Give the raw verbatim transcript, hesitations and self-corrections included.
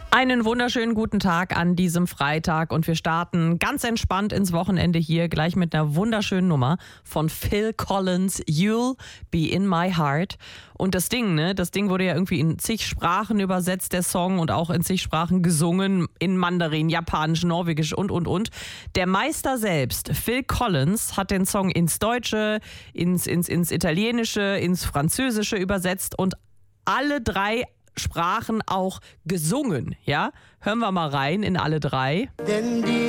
Einen wunderschönen guten Tag an diesem Freitag und wir starten ganz entspannt ins Wochenende hier gleich mit einer wunderschönen Nummer von Phil Collins, You'll Be in My Heart. Und das Ding, ne, das Ding wurde ja irgendwie in zig Sprachen übersetzt, der Song, und auch in zig Sprachen gesungen, in Mandarin, Japanisch, Norwegisch und, und, und. Der Meister selbst, Phil Collins, hat den Song ins Deutsche, ins, ins, ins Italienische, ins Französische übersetzt und alle drei Sprachen auch gesungen, ja? Hören wir mal rein in alle drei. Denn die